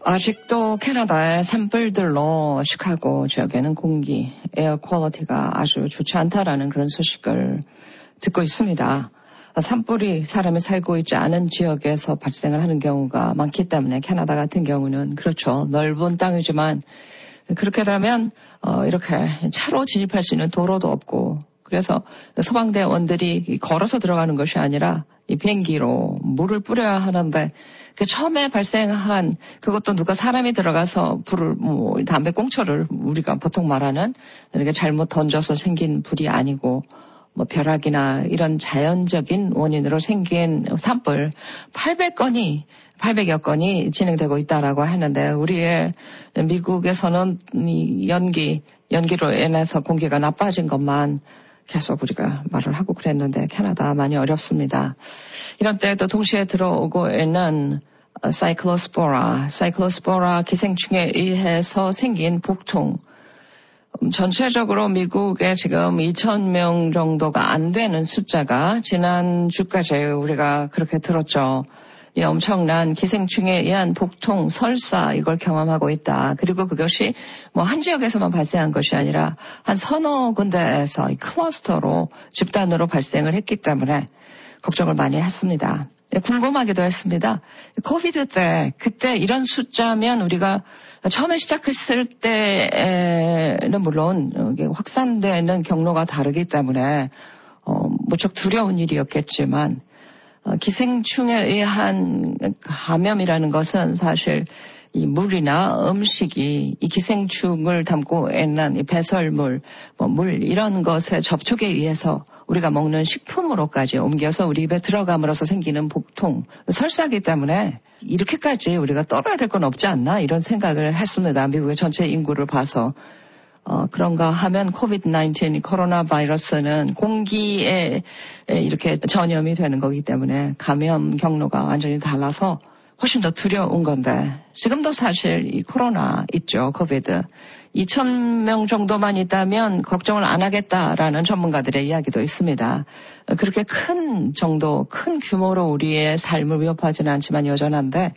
아직도 캐나다의 산불들로 시카고 지역에는 공기, 에어 퀄리티가 아주 좋지 않다라는 그런 소식을 듣고 있습니다. 산불이 사람이 살고 있지 않은 지역에서 발생을 하는 경우가 많기 때문에 캐나다 같은 경우는 그렇죠. 넓은 땅이지만 그렇게 되면 이렇게 차로 진입할 수 있는 도로도 없고 그래서 소방대원들이 걸어서 들어가는 것이 아니라 이 비행기로 물을 뿌려야 하는데 그 처음에 발생한 그것도 누가 사람이 들어가서 불을 담배 꽁초를 우리가 보통 말하는 이렇게 잘못 던져서 생긴 불이 아니고 벼락이나 이런 자연적인 원인으로 생긴 산불 800여 건이 진행되고 있다라고 하는데 우리의 미국에서는 이 연기로 인해서 공기가 나빠진 것만 계속 우리가 말을 하고 그랬는데 캐나다 많이 어렵습니다. 이런 때도 동시에 들어오고 있는 사이클로스포라 기생충에 의해서 생긴 복통. 전체적으로 미국에 지금 2,000명 정도가 안 되는 숫자가 지난주까지 우리가 그렇게 들었죠. 이 엄청난 기생충에 의한 복통, 설사 이걸 경험하고 있다. 그리고 그것이 한 지역에서만 발생한 것이 아니라 한 서너 군데에서 이 클러스터로 집단으로 발생을 했기 때문에 걱정을 많이 했습니다. 궁금하기도 했습니다. 코비드 때 그때 이런 숫자면 우리가 처음에 시작했을 때는 물론 확산되는 경로가 다르기 때문에 무척 두려운 일이었겠지만 기생충에 의한 감염이라는 것은 사실 이 물이나 음식이 이 기생충을 담고 있는 이 배설물, 물 이런 것의 접촉에 의해서 우리가 먹는 식품으로까지 옮겨서 우리 입에 들어감으로써 생기는 복통, 설사기 때문에 이렇게까지 우리가 떨어야 될 건 없지 않나 이런 생각을 했습니다. 미국의 전체 인구를 봐서. 그런가 하면 코비드-19, 코로나 바이러스는 공기에 이렇게 전염이 되는 거기 때문에 감염 경로가 완전히 달라서 훨씬 더 두려운 건데 지금도 사실 이 코로나 있죠. 코비드. 2,000명 정도만 있다면 걱정을 안 하겠다라는 전문가들의 이야기도 있습니다. 그렇게 큰 규모로 우리의 삶을 위협하지는 않지만 여전한데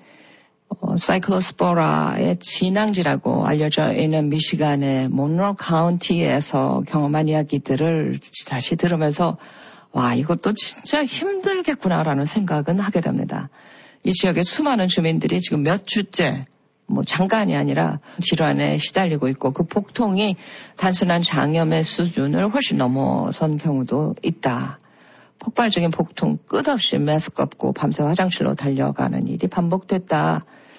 사이클로스포라의 진앙지라고 알려져 있는 미시간의 몬로 카운티에서 경험한 이야기들을 다시 들으면서 와 이것도 진짜 힘들겠구나라는 생각은 하게 됩니다. 이 지역의 수많은 주민들이 지금 몇 주째 잠깐이 아니라 질환에 시달리고 있고 그 복통이 단순한 장염의 수준을 훨씬 넘어선 경우도 있다. 폭발적인 복통 끝없이 메스껍고 밤새 화장실로 달려가는 일이 반복됐다.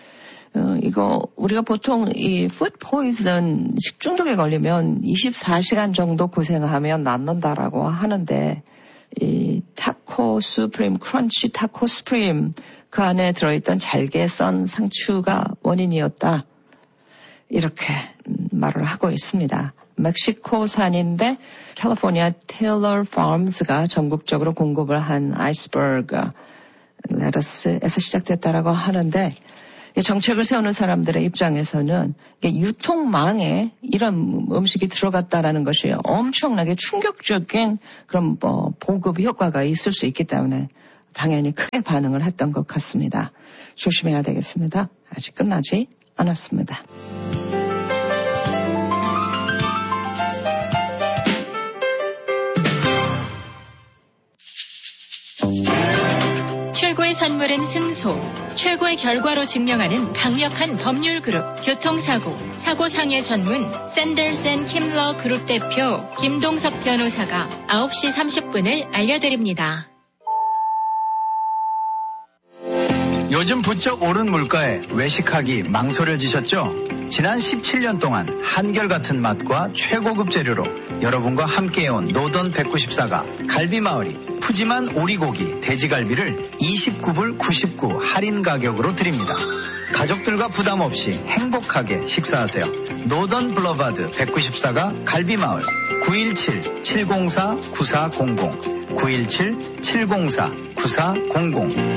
이거 우리가 보통 이 푸드 포이즌 식중독에 걸리면 24시간 정도 고생하면 낫는다라고 하는데 이 타코 수프림 크런치 타코 수프림 그 안에 들어있던 잘게 썬 상추가 원인이었다. 이렇게 말을 하고 있습니다. 멕시코산인데 캘리포니아 테일러 팜스가 전국적으로 공급을 한 아이스버그 레터스에서 시작됐다라고 하는데 정책을 세우는 사람들의 입장에서는 유통망에 이런 음식이 들어갔다라는 것이 엄청나게 충격적인 그런 보급 효과가 있을 수 있기 때문에 당연히 크게 반응을 했던 것 같습니다. 조심해야 되겠습니다. 아직 끝나지 않았습니다. 최고의 선물은 승소. 최고의 결과로 증명하는 강력한 법률 그룹 교통사고. 사고상해 전문 샌더슨 킴러 그룹 대표 김동석 변호사가 9시 30분을 알려드립니다. 요즘 부쩍 오른 물가에 외식하기 망설여지셨죠? 지난 17년 동안 한결같은 맛과 최고급 재료로 여러분과 함께해온 노던 194가 갈비마을이 푸짐한 오리고기, 돼지갈비를 29불 99 할인 가격으로 드립니다. 가족들과 부담 없이 행복하게 식사하세요. 노던 블러바드 194가 갈비마을 917-704-9400 917-704-9400